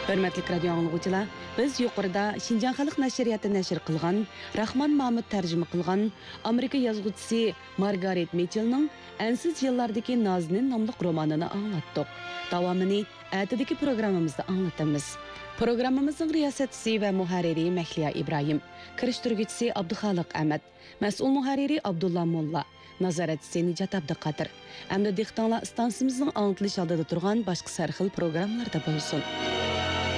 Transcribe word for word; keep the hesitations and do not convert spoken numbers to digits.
Hörmətli radio anlıqçılar, biz yuqorida Şinjan Xalq Nəşriyyatı nəşr qılğan, Rahman Mahmud tərcümə qılğan Amerika yazğıçısı Margaret Mitchell'ның Ensiz yıllardaki Nazinin namlıq romanını anlattık. Davamını ətidəki proqramımızda anlatımız. Proqramımızın riyasətçisi və muharriri Məhliya İbrahim, kirişdirgüçüsü Abduxaliq Əhməd, məsul muharriri Abdullah Molla, nazaratçısı Nicat Abduqadir. Əmdə dehqonlar stansiyamızın anlatılış aldıda turğan başqa sarxil proqramlarda bolsun.